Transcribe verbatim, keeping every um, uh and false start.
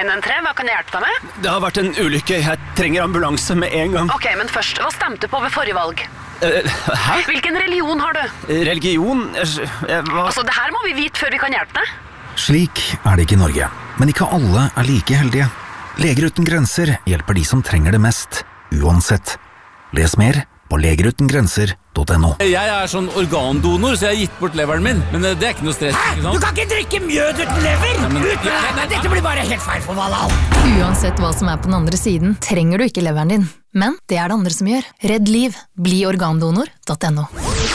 N one three, hva kan jeg hjelpe deg med? Det har vært en ulykke. Jeg trenger ambulanse med en gang. Ok, men først, hva stemte du på ved forrige valg? Eh, Hæ? Hvilken religion har du? Religion? Jeg, jeg, hva? Altså, det her må vi vite før vi kan hjelpe deg. Slik er det ikke i Norge, men ikke alle er like heldige. Leger uten grenser hjelper de som trenger det mest, uansett. Les mer på legerutengrenser punktum no. Jeg er sånn organdonor, så jeg har gitt bort leveren min, men det er ikke noe stress. Ikke sant? Du kan ikke drikke mjød uten lever! Ja, men, Uten, ja, nei, dette blir bare helt feil for Valhall. Uansett hva som er på den andre siden, trenger du ikke leveren din. Men det er det andre som gjør. Redd liv. Bli organdonor punktum no.